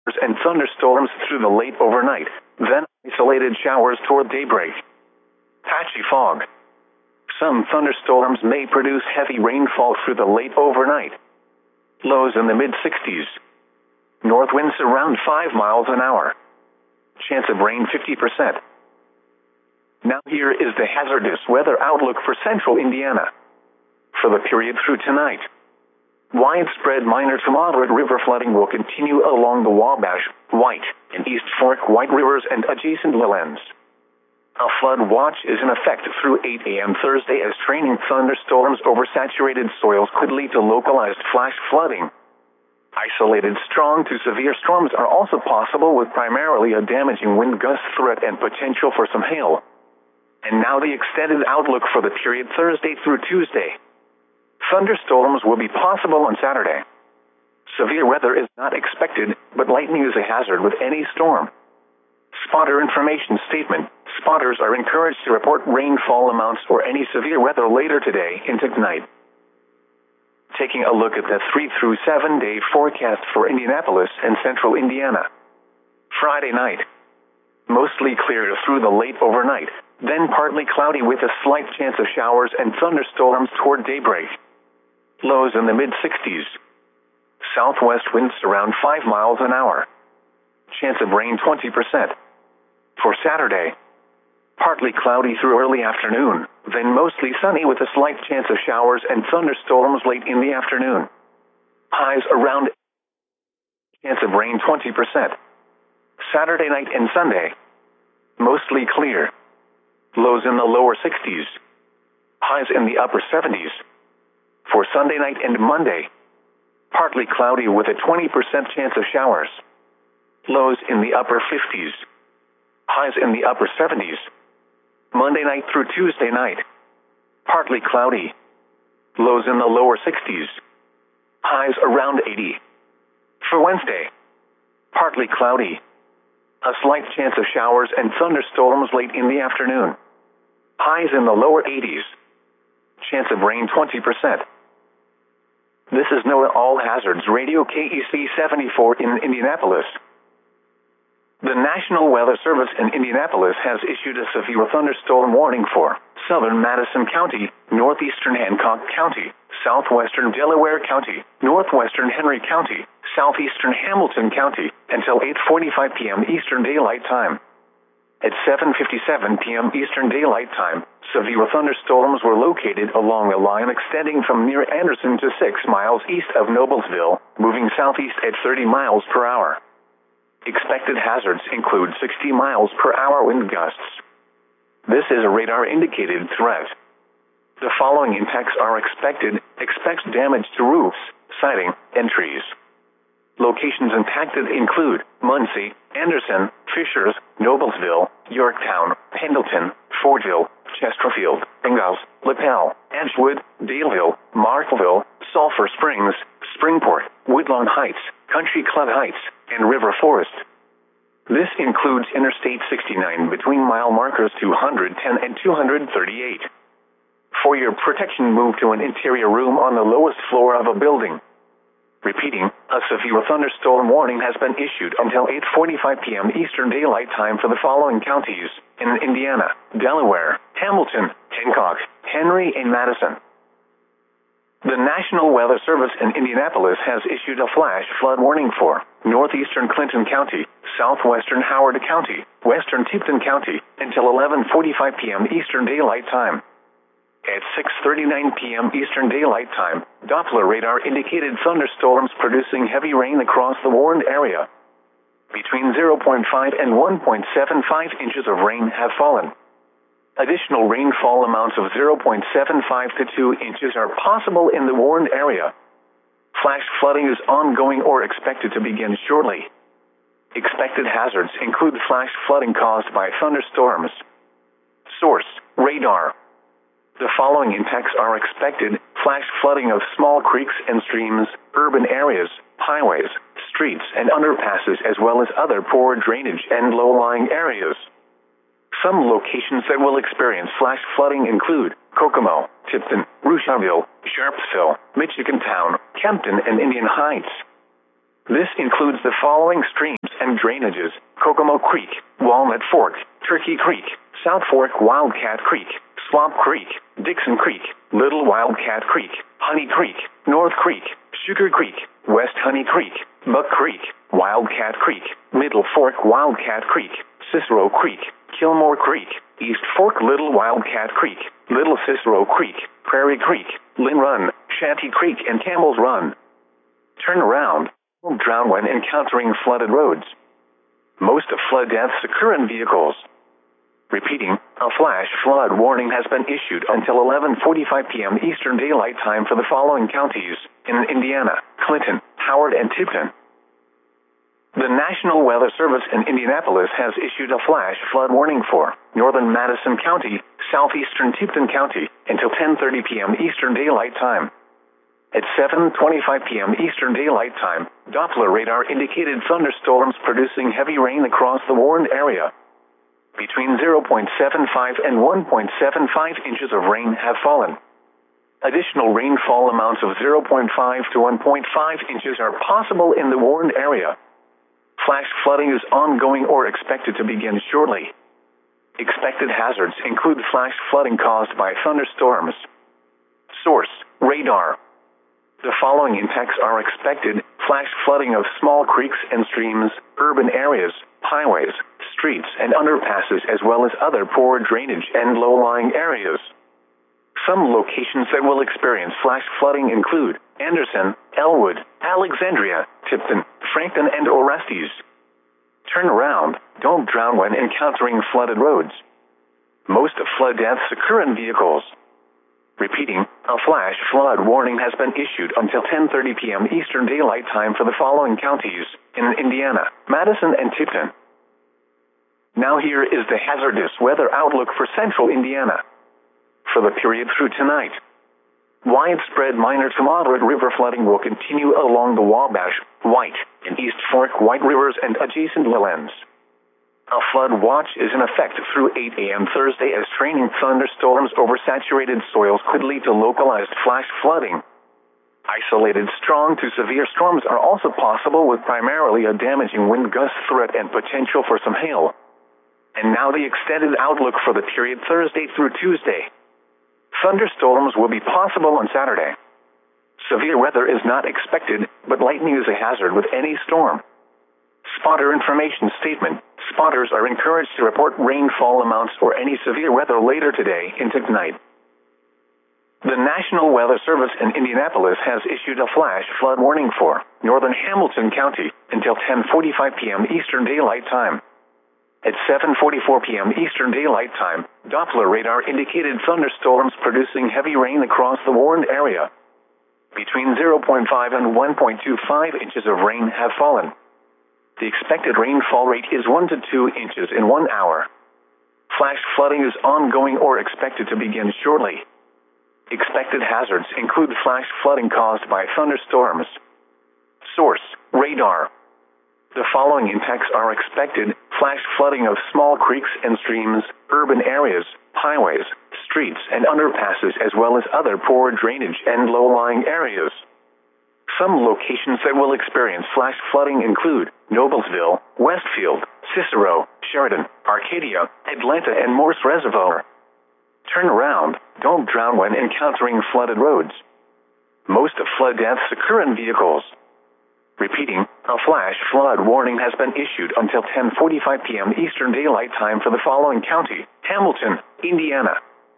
and thunderstorms through the late overnight, then isolated showers toward daybreak. Patchy fog. Some thunderstorms may produce heavy rainfall through the late overnight. Lows in the mid-60s. North winds around 5 miles an hour. Chance of rain 50%. Now here is the hazardous weather outlook for central Indiana. For the period through tonight, widespread minor to moderate river flooding will continue along the Wabash, White, and East Fork White Rivers and adjacent lowlands. A flood watch is in effect through 8 a.m. Thursday as training thunderstorms over saturated soils could lead to localized flash flooding. Isolated strong to severe storms are also possible with primarily a damaging wind gust threat and potential for some hail. And now the extended outlook for the period Thursday through Tuesday. Thunderstorms will be possible on Saturday. Severe weather is not expected, but lightning is a hazard with any storm. Spotter information statement. Spotters are encouraged to report rainfall amounts or any severe weather later today into tonight. Taking a look at the 3 through 7 day forecast for Indianapolis and central Indiana. Friday night. Mostly clear through the late overnight, then partly cloudy with a slight chance of showers and thunderstorms toward daybreak. Lows in the mid-60s. Southwest winds around 5 miles an hour. Chance of rain 20%. For Saturday, partly cloudy through early afternoon, then mostly sunny with a slight chance of showers and thunderstorms late in the afternoon. Highs around. Chance of rain 20%. Saturday night and Sunday, mostly clear. Lows in the lower 60s. Highs in the upper 70s. For Sunday night and Monday, partly cloudy with a 20% chance of showers. Lows in the upper 50s. Highs in the upper 70s. Monday night through Tuesday night, partly cloudy. Lows in the lower 60s. Highs around 80. For Wednesday, partly cloudy. A slight chance of showers and thunderstorms late in the afternoon. Highs in the lower 80s. Chance of rain 20%. This is NOAA All Hazards Radio KEC 74 in Indianapolis. The National Weather Service in Indianapolis has issued a severe thunderstorm warning for southern Madison County, northeastern Hancock County, southwestern Delaware County, northwestern Henry County, southeastern Hamilton County, until 8:45 p.m. Eastern Daylight Time. At 7:57 p.m. Eastern Daylight Time, severe thunderstorms were located along a line extending from near Anderson to 6 miles east of Noblesville, moving southeast at 30 miles per hour. Expected hazards include 60 miles per hour wind gusts. This is a radar-indicated threat. The following impacts are expected. Expect damage to roofs, siding, and trees. Locations impacted include Muncie, Anderson, Fishers, Noblesville, Yorktown, Pendleton, Fortville, Chesterfield, Ingalls, Lapel, Edgewood, Daleville, Markville, Sulphur Springs, Springport, Woodlawn Heights, Country Club Heights, and River Forest. This includes Interstate 69 between mile markers 210 and 238. For your protection, move to an interior room on the lowest floor of a building. Repeating, a severe thunderstorm warning has been issued until 8:45 p.m. Eastern Daylight Time for the following counties in Indiana: Delaware, Hamilton, Hancock, Henry, and Madison. The National Weather Service in Indianapolis has issued a flash flood warning for northeastern Clinton County, southwestern Howard County, western Tipton County, until 11:45 p.m. Eastern Daylight Time. At 6:39 p.m. Eastern Daylight Time, Doppler radar indicated thunderstorms producing heavy rain across the warned area. Between 0.5 and 1.75 inches of rain have fallen. Additional rainfall amounts of 0.75 to 2 inches are possible in the warned area. Flash flooding is ongoing or expected to begin shortly. Expected hazards include flash flooding caused by thunderstorms. Source: radar. The following impacts are expected: flash flooding of small creeks and streams, urban areas, highways, streets, and underpasses, as well as other poor drainage and low-lying areas. Some locations that will experience flash flooding include Kokomo, Tipton, Rushville, Sharpsville, Michigantown, Kempton, and Indian Heights. This includes the following streams and drainages: Kokomo Creek, Walnut Fork, Turkey Creek, South Fork Wildcat Creek, Swamp Creek, Dixon Creek, Little Wildcat Creek, Honey Creek, North Creek, Sugar Creek, West Honey Creek, Buck Creek, Wildcat Creek, Middle Fork Wildcat Creek, Cicero Creek, Kilmore Creek, East Fork Little Wildcat Creek, Little Cicero Creek, Prairie Creek, Lynn Run, Shanty Creek, and Campbell's Run. Turn around. Don't drown when encountering flooded roads. Most of flood deaths occur in vehicles. Repeating, a flash flood warning has been issued until 11:45 p.m. Eastern Daylight Time for the following counties in Indiana: Clinton, Howard, and Tipton. The National Weather Service in Indianapolis has issued a flash flood warning for northern Madison County, southeastern Tipton County, until 10:30 p.m. Eastern Daylight Time. At 7:25 p.m. Eastern Daylight Time, Doppler radar indicated thunderstorms producing heavy rain across the warned area. Between 0.75 and 1.75 inches of rain have fallen. Additional rainfall amounts of 0.5 to 1.5 inches are possible in the warned area. Flash flooding is ongoing or expected to begin shortly. Expected hazards include flash flooding caused by thunderstorms. Source: radar. The following impacts are expected: flash flooding of small creeks and streams, urban areas, highways, streets, and underpasses, as well as other poor drainage and low-lying areas. Some locations that will experience flash flooding include Anderson, Elwood, Alexandria, Tipton, Franklin, and Orestes. Turn around. Don't drown when encountering flooded roads. Most of flood deaths occur in vehicles. Repeating, a flash flood warning has been issued until 10:30 p.m. Eastern Daylight Time for the following counties in Indiana: Madison and Tipton. Now here is the hazardous weather outlook for central Indiana. For the period through tonight, widespread minor to moderate river flooding will continue along the Wabash, White, and East Fork White Rivers and adjacent lowlands. A flood watch is in effect through 8 a.m. Thursday, as training thunderstorms over saturated soils could lead to localized flash flooding. Isolated strong to severe storms are also possible, with primarily a damaging wind gust threat and potential for some hail. And now the extended outlook for the period Thursday through Tuesday. Thunderstorms will be possible on Saturday. Severe weather is not expected, but lightning is a hazard with any storm. Spotter information statement: spotters are encouraged to report rainfall amounts or any severe weather later today into tonight. The National Weather Service in Indianapolis has issued a flash flood warning for northern Hamilton County until 10:45 p.m. Eastern Daylight Time. At 7:44 p.m. Eastern Daylight Time, Doppler radar indicated thunderstorms producing heavy rain across the warned area. Between 0.5 and 1.25 inches of rain have fallen. The expected rainfall rate is 1 to 2 inches in 1 hour. Flash flooding is ongoing or expected to begin shortly. Expected hazards include flash flooding caused by thunderstorms. Source: radar. The following impacts are expected: flash flooding of small creeks and streams, urban areas, highways, streets, and underpasses, as well as other poor drainage and low-lying areas. Some locations that will experience flash flooding include Noblesville, Westfield, Cicero, Sheridan, Arcadia, Atlanta, and Morse Reservoir. Turn around. Don't drown when encountering flooded roads. Most of flood deaths occur in vehicles. Repeating, a flash flood warning has been issued until 10:45 p.m. Eastern Daylight Time for the following county: Hamilton, Indiana.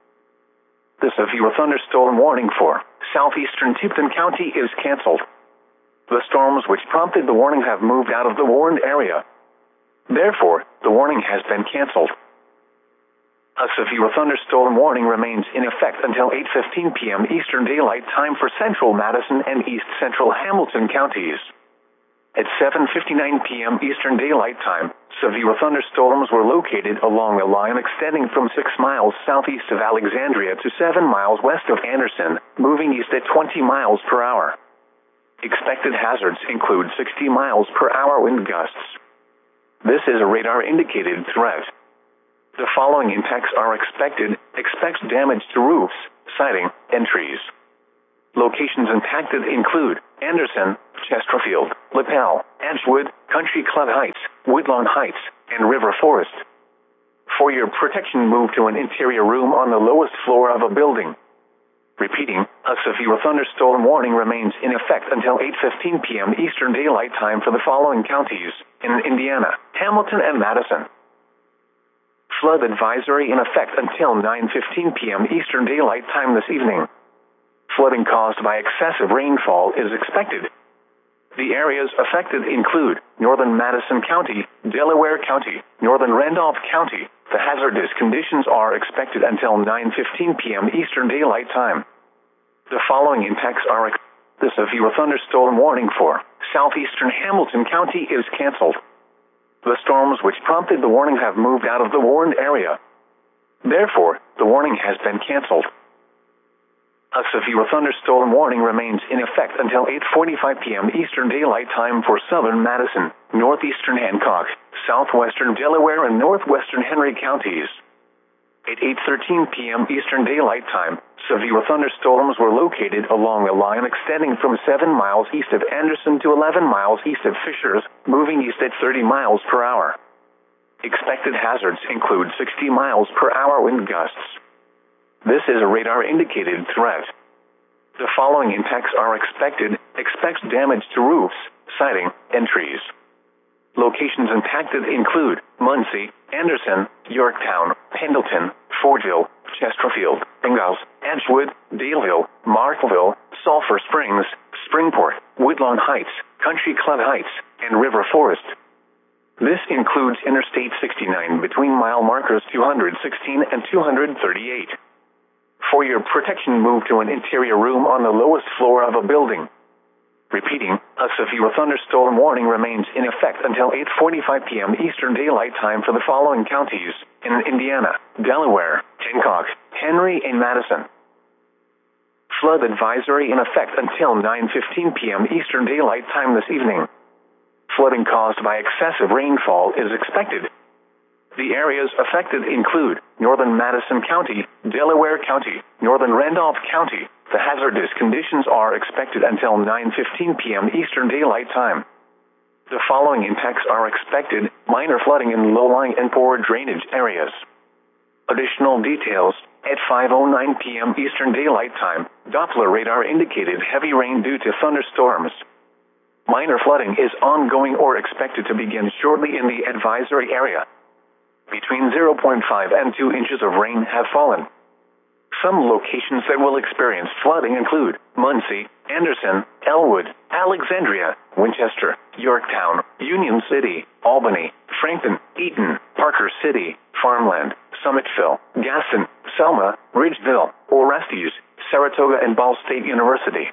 The severe thunderstorm warning for southeastern Tipton County is canceled. The storms which prompted the warning have moved out of the warned area. Therefore, the warning has been canceled. A severe thunderstorm warning remains in effect until 8:15 p.m. Eastern Daylight Time for central Madison and east central Hamilton counties. At 7:59 p.m. Eastern Daylight Time, severe thunderstorms were located along a line extending from 6 miles southeast of Alexandria to 7 miles west of Anderson, moving east at 20 miles per hour. Expected hazards include 60 miles per hour wind gusts. This is a radar-indicated threat. The following impacts are expected: expect damage to roofs, siding, and trees. Locations impacted include Anderson, Chesterfield, Lapel, Edgewood, Country Club Heights, Woodlawn Heights, and River Forest. For your protection, move to an interior room on the lowest floor of a building. Repeating, a severe thunderstorm warning remains in effect until 8:15 p.m. Eastern Daylight Time for the following counties in Indiana: Hamilton and Madison. Flood advisory in effect until 9:15 p.m. Eastern Daylight Time this evening. Flooding caused by excessive rainfall is expected. The areas affected include northern Madison County, Delaware County, northern Randolph County. The hazardous conditions are expected until 9:15 p.m. Eastern Daylight Time. The following impacts are the severe thunderstorm warning for southeastern Hamilton County is canceled. The storms which prompted the warning have moved out of the warned area. Therefore, the warning has been canceled. A severe thunderstorm warning remains in effect until 8:45 p.m. Eastern Daylight Time for southern Madison, northeastern Hancock, southwestern Delaware, and northwestern Henry counties. At 8:13 p.m. Eastern Daylight Time, severe thunderstorms were located along a line extending from 7 miles east of Anderson to 11 miles east of Fishers, moving east at 30 miles per hour. Expected hazards include 60 miles per hour wind gusts. This is a radar-indicated threat. The following impacts are expected. Expect damage to roofs, siding, and trees. Locations impacted include Muncie, Anderson, Yorktown, Pendleton, Fordville, Chesterfield, Ingalls, Edgewood, Daleville, Markville, Sulphur Springs, Springport, Woodlawn Heights, Country Club Heights, and River Forest. This includes Interstate 69 between mile markers 216 and 238. For your protection, move to an interior room on the lowest floor of a building. Repeating, a severe thunderstorm warning remains in effect until 8:45 p.m. Eastern Daylight Time for the following counties in Indiana: Delaware, Hancock, Henry, and Madison. Flood advisory in effect until 9:15 p.m. Eastern Daylight Time this evening. Flooding caused by excessive rainfall is expected. The areas affected include northern Madison County, Delaware County, northern Randolph County. The hazardous conditions are expected until 9:15 p.m. Eastern Daylight Time. The following impacts are expected: minor flooding in low-lying and poor drainage areas. Additional details: at 5:09 p.m. Eastern Daylight Time, Doppler radar indicated heavy rain due to thunderstorms. Minor flooding is ongoing or expected to begin shortly in the advisory area. Between 0.5 and 2 inches of rain have fallen. Some locations that will experience flooding include Muncie, Anderson, Elwood, Alexandria, Winchester, Yorktown, Union City, Albany, Frankton, Eaton, Parker City, Farmland, Summitville, Gaston, Selma, Ridgeville, Orestes, Saratoga, and Ball State University.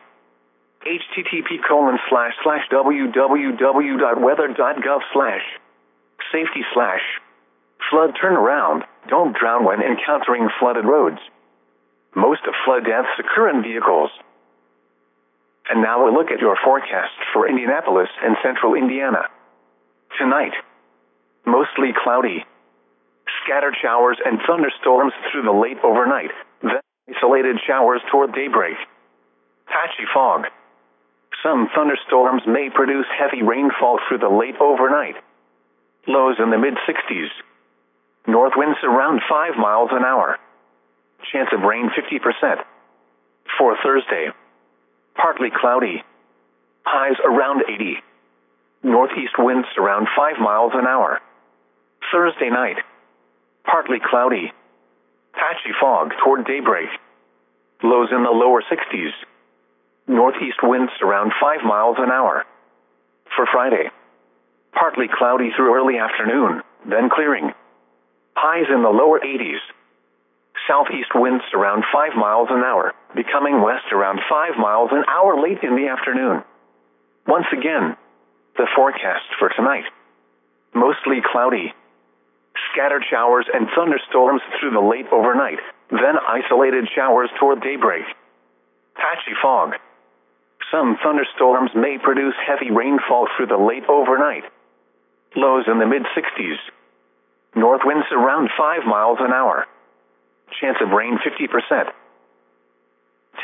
http://www.weather.gov/safety/ flood turnaround. Don't drown when encountering flooded roads. Most of flood deaths occur in vehicles. And now we'll look at your forecast for Indianapolis and central Indiana. Tonight, mostly cloudy. Scattered showers and thunderstorms through the late overnight, then isolated showers toward daybreak. Patchy fog. Some thunderstorms may produce heavy rainfall through the late overnight. Lows in the mid-60s. North winds around 5 miles an hour. Chance of rain 50%. For Thursday, partly cloudy. Highs around 80. Northeast winds around 5 miles an hour. Thursday night, partly cloudy. Patchy fog toward daybreak. Lows in the lower 60s. Northeast winds around 5 miles an hour. For Friday, partly cloudy through early afternoon, then clearing. Highs in the lower 80s. Southeast winds around 5 miles an hour, becoming west around 5 miles an hour late in the afternoon. Once again, the forecast for tonight. Mostly cloudy. Scattered showers and thunderstorms through the late overnight, then isolated showers toward daybreak. Patchy fog. Some thunderstorms may produce heavy rainfall through the late overnight. Lows in the mid-60s. North winds around 5 miles an hour. Chance of rain 50%.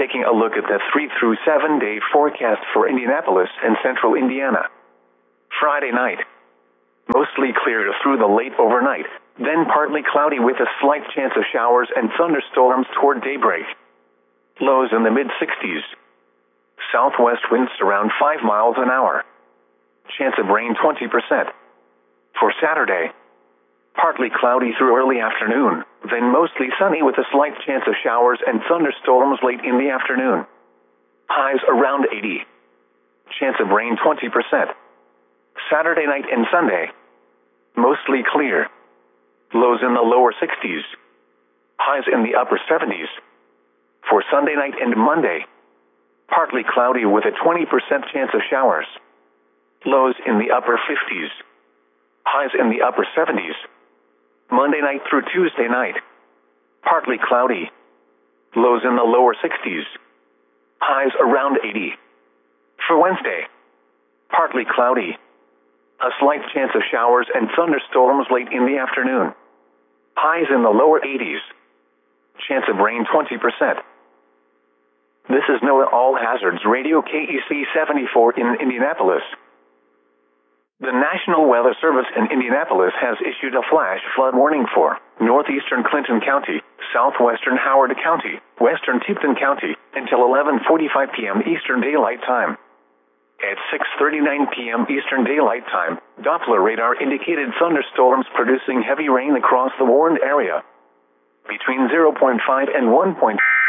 taking a look at the 3 through 7 day forecast for Indianapolis and central Indiana. Friday night. Mostly clear through the late overnight, then partly cloudy with a slight chance of showers and thunderstorms toward daybreak. Lows in the mid-60s. Southwest winds around 5 miles an hour. Chance of rain 20%. For Saturday, partly cloudy through early afternoon, then mostly sunny with a slight chance of showers and thunderstorms late in the afternoon. Highs around 80. Chance of rain 20%. Saturday night and Sunday, mostly clear. Lows in the lower 60s. Highs in the upper 70s. For Sunday night and Monday, partly cloudy with a 20% chance of showers. Lows in the upper 50s. Highs in the upper 70s. Monday night through Tuesday night, partly cloudy. Lows in the lower 60s. Highs around 80. For Wednesday, partly cloudy. A slight chance of showers and thunderstorms late in the afternoon. Highs in the lower 80s. Chance of rain 20%. This is NOAA All Hazards Radio KEC 74 in Indianapolis. The National Weather Service in Indianapolis has issued a flash flood warning for northeastern Clinton County, southwestern Howard County, western Tipton County, until 11:45 p.m. Eastern Daylight Time. At 6:39 p.m. Eastern Daylight Time, Doppler radar indicated thunderstorms producing heavy rain across the warned area. Between 0.5 and 1.